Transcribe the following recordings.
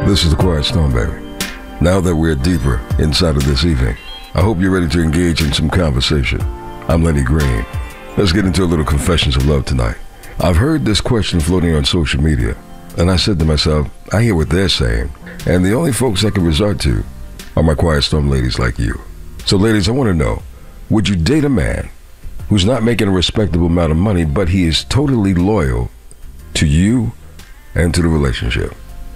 This is the Quiet Storm, baby. Now that we're deeper inside of this evening, I hope you're ready to engage in some conversation. I'm Lenny Green. Let's get into a little confessions of love tonight. I've heard this question floating on social media, and I said to myself, I hear what they're saying, and the only folks I can resort to are my Quiet Storm ladies like you. So ladies, I want to know, would you date a man who's not making a respectable amount of money, but he is totally loyal to you and to the relationship?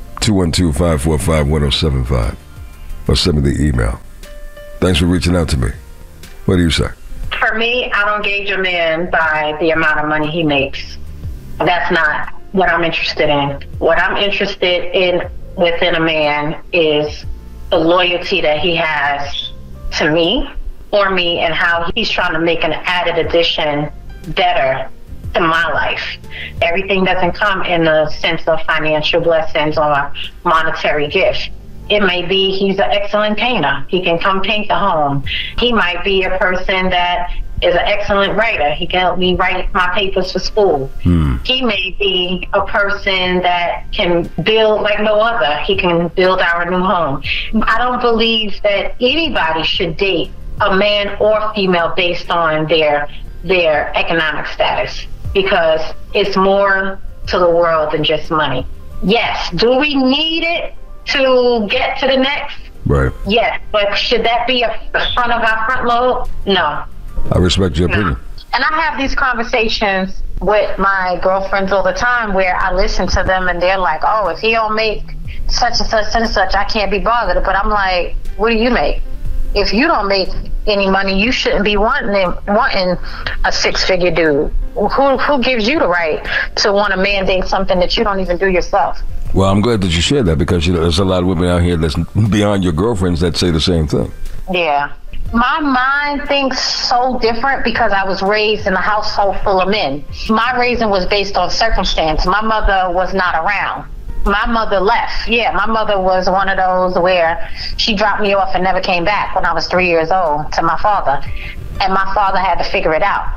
212-545-1075, or send me the email. Thanks for reaching out to me. What do you say? For me, I don't gauge a man by the amount of money he makes. That's not what I'm interested in. What I'm interested in within a man is the loyalty that he has to me, for me, and how he's trying to make an added addition better to my life. Everything doesn't come in the sense of financial blessings or monetary gift. It may be he's an excellent painter. He can come paint the home. He might be a person that is an excellent writer. He can help me write my papers for school. He may be a person that can build like no other. He can build our new home. I don't believe that anybody should date a man or female based on their economic status, because it's more to the world than just money. Yes, do we need it to get to the next? Right. Yes, but should that be the front of our front load? No. I respect your opinion. And I have these conversations with my girlfriends all the time where I listen to them and they're like, oh, if he don't make such and such and such, I can't be bothered. But I'm like, what do you make? If you don't make any money, you shouldn't be wanting a six-figure dude. Who gives you the right to want to mandate something that you don't even do yourself? Well, I'm glad that you shared that, because there's a lot of women out here that's beyond your girlfriends that say the same thing. Yeah. My mind thinks so different because I was raised in a household full of men. My raising was based on circumstance. My mother was not around. My mother left. Yeah, my mother was one of those where she dropped me off and never came back when I was 3 years old to my father. And my father had to figure it out.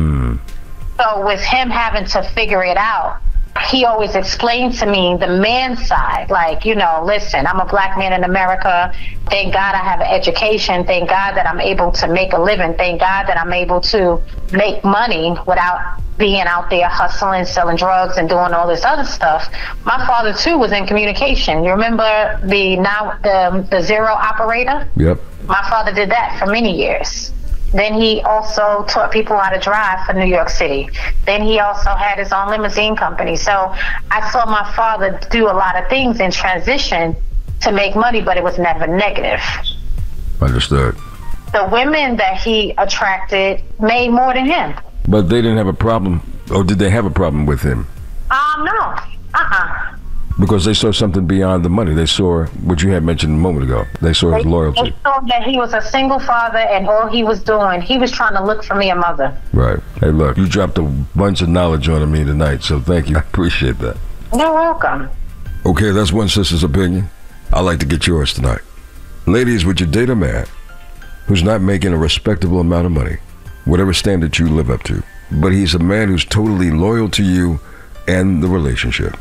So with him having to figure it out, he always explained to me the man's side. Like, listen, I'm a black man in America. Thank God I have an education. Thank God that I'm able to make a living. Thank God that I'm able to make money without being out there hustling, selling drugs, and doing all this other stuff. My father, too, was in communication. You remember the Zero operator? Yep. My father did that for many years. Then he also taught people how to drive for New York City. Then he also had his own limousine company. So I saw my father do a lot of things in transition to make money, but it was never negative. Understood. The women that he attracted made more than him. But they didn't have a problem, or did they have a problem with him? No. Because they saw something beyond the money. They saw what you had mentioned a moment ago. They saw his loyalty. They saw that he was a single father, and all he was doing, he was trying to look for me a mother. Right. Hey, look, you dropped a bunch of knowledge on me tonight, so thank you. I appreciate that. You're welcome. Okay, that's one sister's opinion. I'd like to get yours tonight. Ladies, would you date a man who's not making a respectable amount of money, whatever standard you live up to, but he's a man who's totally loyal to you and the relationship?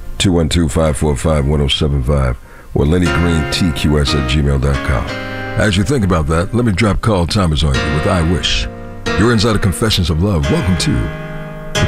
212-545-1075 or LennyGreenTQS@gmail.com. As you think about that, let me drop Carl Thomas on you with I Wish. You're inside of Confessions of Love. Welcome to